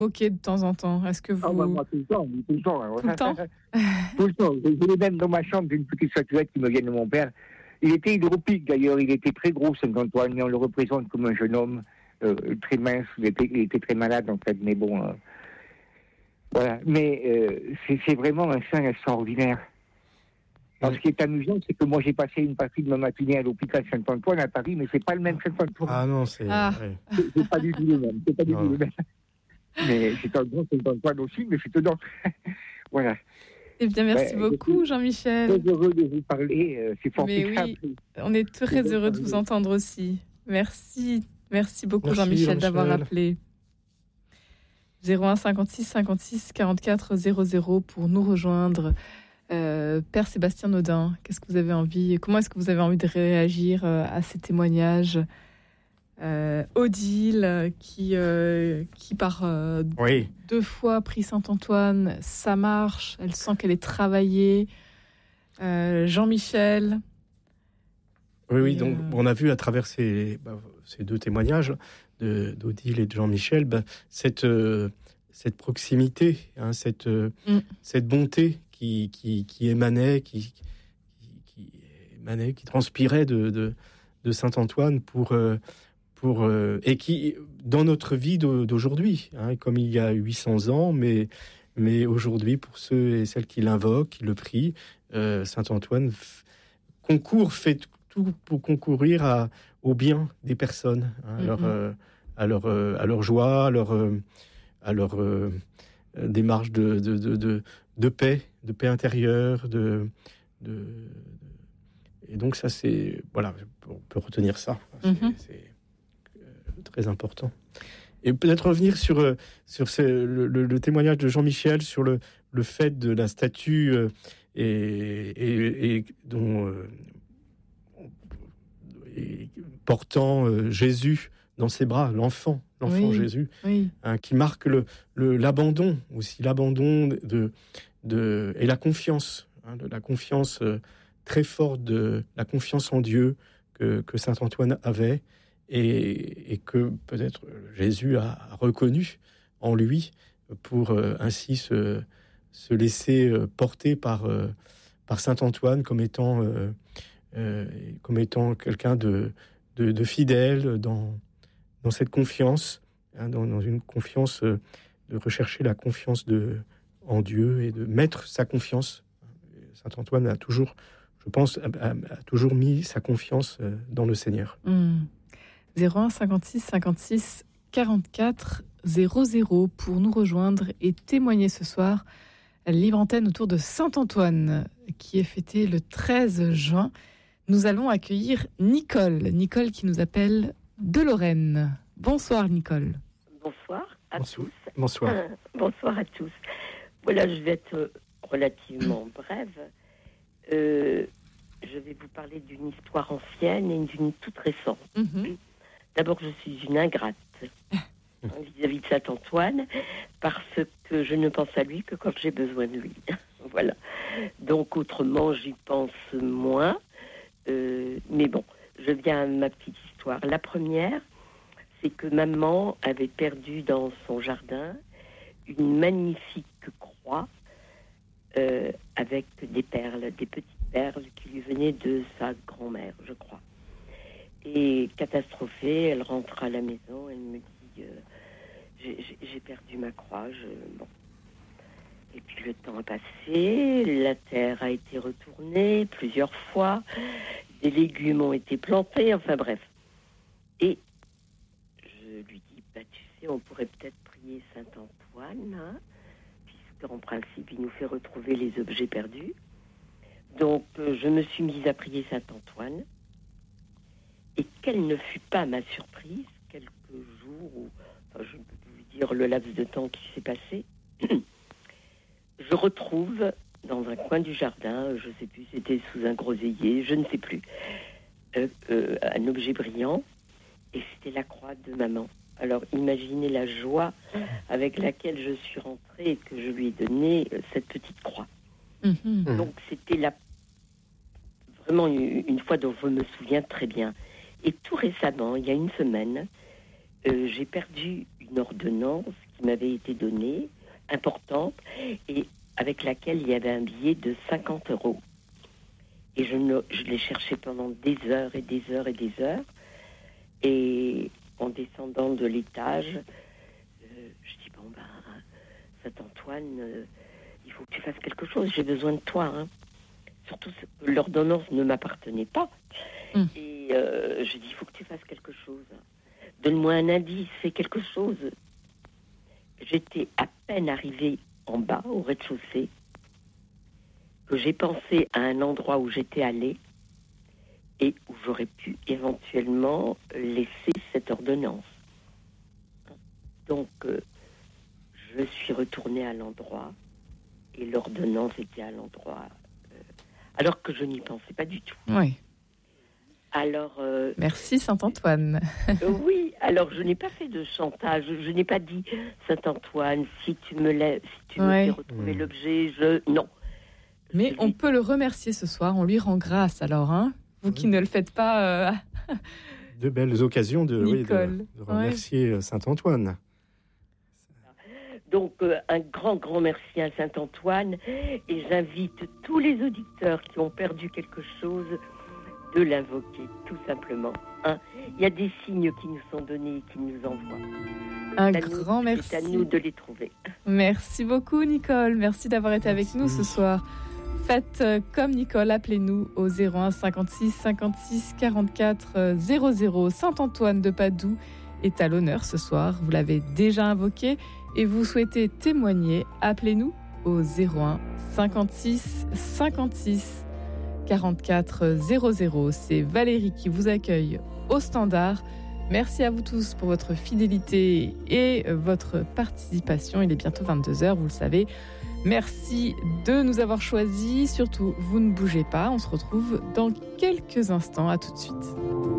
moquer de temps en temps? Est-ce que vous... Moi, tout le temps. Tout le temps? Tout le temps. J'ai même dans ma chambre une petite statuette qui me vient de mon père. Il était hydropique d'ailleurs, il était très gros, Saint-Antoine, et on le représente comme un jeune homme très mince, il était très malade en fait, mais bon, voilà. Mais c'est vraiment un saint extraordinaire. Alors, ce qui est amusant, c'est que moi j'ai passé une partie de ma matinée à l'hôpital Saint-Antoine à Paris, mais c'est pas le même Saint-Antoine. Ah non, c'est pas du tout le même. C'est pas du tout le même. Mais c'est un grand Saint-Antoine aussi, mais c'est dedans. Voilà. Eh bien, merci beaucoup, Jean-Michel. Très heureux de vous parler. C'est formidable. Oui, on est très heureux de vous entendre aussi. Merci beaucoup, Jean-Michel, d'avoir appelé. 01 56 56 44 00 pour nous rejoindre. Père Sébastien Naudin, qu'est-ce que vous avez envie? Comment est-ce que vous avez envie de réagir à ces témoignages? Odile qui par 2 fois pris Saint-Antoine, ça marche, elle sent qu'elle est travaillée. Jean-Michel. Oui, donc on a vu à travers ces 2 témoignages d'Odile et de Jean-Michel, cette proximité, hein, cette bonté qui émanait, qui transpirait de Saint-Antoine et qui, dans notre vie d'aujourd'hui, hein, comme il y a 800 ans, mais aujourd'hui, pour ceux et celles qui l'invoquent, qui le prient, Saint-Antoine fait tout pour concourir au bien des personnes, hein, à leur joie, à leur démarche de paix intérieure, et donc ça c'est voilà, on peut retenir ça. C'est très important. Et peut-être revenir sur le témoignage de Jean-Michel sur le fait de la statue et portant Jésus dans ses bras, l'enfant Jésus, hein, qui marque l'abandon aussi, l'abandon et la confiance, hein, la confiance très forte, de la confiance en Dieu que saint Antoine avait, et que peut-être Jésus a reconnu en lui pour ainsi se laisser porter par saint Antoine comme étant quelqu'un de fidèle dans cette confiance, hein, dans une confiance, de rechercher la confiance en Dieu et de mettre sa confiance. Saint Antoine a toujours, je pense, a toujours mis sa confiance dans le Seigneur. 01 56 56 44 00 pour nous rejoindre et témoigner ce soir. Libre antenne autour de Saint-Antoine qui est fêté le 13 juin. Nous allons accueillir Nicole qui nous appelle de Lorraine. Bonsoir Nicole. Bonsoir à tous. Bonsoir. Bonsoir à tous. Voilà, je vais être relativement brève. Je vais vous parler d'une histoire ancienne et d'une toute récente. D'abord, je suis une ingrate vis-à-vis de Saint-Antoine parce que je ne pense à lui que quand j'ai besoin de lui. Voilà. Donc, autrement, j'y pense moins. Mais bon, je viens à ma petite histoire. La première, c'est que maman avait perdu dans son jardin une magnifique croix avec des perles, des petites perles qui lui venaient de sa grand-mère, je crois. Et catastrophée, elle rentre à la maison, elle me dit j'ai perdu ma croix. Bon. Et puis le temps a passé, la terre a été retournée plusieurs fois, des légumes ont été plantés, enfin bref. Et je lui dis, tu sais, on pourrait peut-être prier Saint-Antoine, hein, puisqu'en principe, il nous fait retrouver les objets perdus. Donc, je me suis mise à prier Saint-Antoine. Et quelle ne fut pas ma surprise, quelques jours, je ne peux plus dire le laps de temps qui s'est passé, je retrouve dans un coin du jardin, je ne sais plus, c'était sous un groseillier, je ne sais plus, un objet brillant, et c'était la croix de maman. Alors imaginez la joie avec laquelle je suis rentrée et que je lui ai donné cette petite croix. Donc c'était vraiment une fois dont je me souviens très bien. Et tout récemment, il y a une semaine, j'ai perdu une ordonnance qui m'avait été donnée, importante, et avec laquelle il y avait un billet de 50 €. Et je l'ai cherché pendant des heures et des heures et des heures. Et en descendant de l'étage, je dis, bon, Saint-Antoine, il faut que tu fasses quelque chose, j'ai besoin de toi. Hein. Surtout que l'ordonnance ne m'appartenait pas. Et je dis, il faut que tu fasses quelque chose. Donne-moi un indice, fais quelque chose. J'étais à peine arrivée en bas, au rez-de-chaussée, que j'ai pensé à un endroit où j'étais allée et où j'aurais pu éventuellement laisser cette ordonnance. Donc, je suis retournée à l'endroit et l'ordonnance était à l'endroit, alors que je n'y pensais pas du tout. Oui. Alors, merci Saint-Antoine. Oui, alors je n'ai pas fait de chantage. Je n'ai pas dit, Saint-Antoine, si tu me fais retrouver l'objet, non. Mais on peut le remercier ce soir, on lui rend grâce alors, hein, vous qui ne le faites pas. De belles occasions de remercier Saint-Antoine. Donc, un grand merci à Saint-Antoine, et j'invite tous les auditeurs qui ont perdu quelque chose de l'invoquer, tout simplement. Hein. Il y a des signes qui nous sont donnés et qui nous envoient. Grand merci. C'est à nous de les trouver. Merci beaucoup, Nicole. Merci d'avoir été avec nous ce soir. Faites comme Nicole, appelez-nous au 01 56 56 44 00. Saint-Antoine de Padoue est à l'honneur ce soir. Vous l'avez déjà invoqué et vous souhaitez témoigner. Appelez-nous au 01 56 56 44 00. C'est Valérie qui vous accueille au standard. Merci à vous tous pour votre fidélité et votre participation. Il est bientôt 22h, vous le savez. Merci de nous avoir choisis. Surtout, vous ne bougez pas. On se retrouve dans quelques instants. À tout de suite.